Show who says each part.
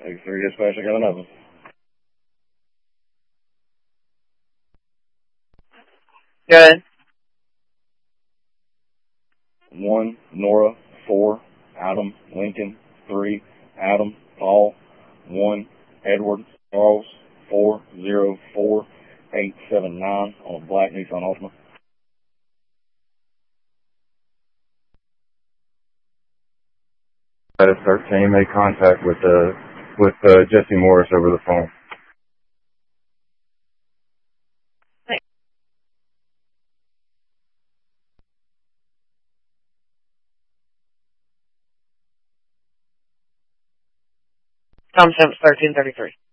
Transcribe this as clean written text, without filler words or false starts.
Speaker 1: 63 dispatch, I got another. 1, Nora. 4, Adam. Lincoln. 3, Adam. Paul. 1, Edward. Charles. 404879 on a black Nissan Altima.
Speaker 2: Status 13 made contact with Jesse Morris over the phone.
Speaker 3: Tom Sims, 1333.